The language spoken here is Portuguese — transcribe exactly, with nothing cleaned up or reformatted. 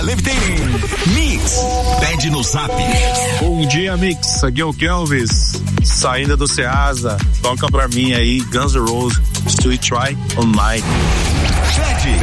Levitating Mix, pede no zap. Bom dia, Mix, aqui é o Kelvis, saindo do Ceasa, toca pra mim aí Guns N' Roses, Still Try On Night. Pede.